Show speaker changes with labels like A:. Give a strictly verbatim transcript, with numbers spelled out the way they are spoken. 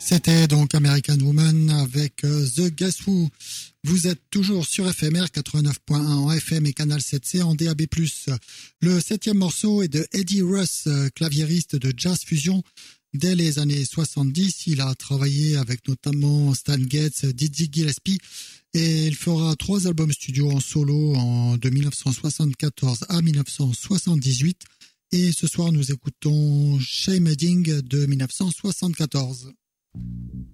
A: C'était donc American Woman avec euh, The Guess Who. Vous êtes toujours sur F M R quatre-vingt-neuf point un en F M et Canal sept C en D A B plus. Le septième morceau est de Eddie Russ, claviériste de jazz fusion. Dès les années soixante-dix, il a travaillé avec notamment Stan Getz, Dizzy Gillespie et il fera trois albums studio en solo en, de mille neuf cent soixante-quatorze à mille neuf cent soixante-dix-huit. Et ce soir, nous écoutons Shame Heading de mille neuf cent soixante-quatorze.